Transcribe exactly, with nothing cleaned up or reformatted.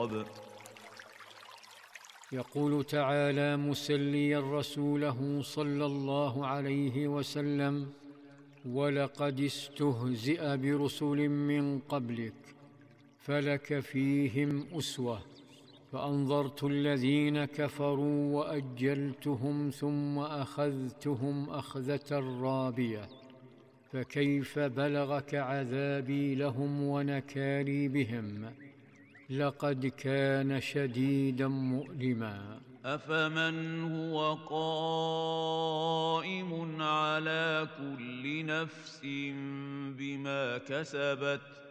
العقاب. يقول تعالى مسليا رسوله صلى الله عليه وسلم: ولقد استهزئ برسل من قبلك فلك فيهم أسوة، فأنظرت الذين كفروا وأجلتهم ثم أخذتهم أخذة رابية، فكيف بلغك عذابي لهم ونكالي بهم، لقد كان شديدا مؤلما. أفمن هو قائم على كل نفس بما كسبت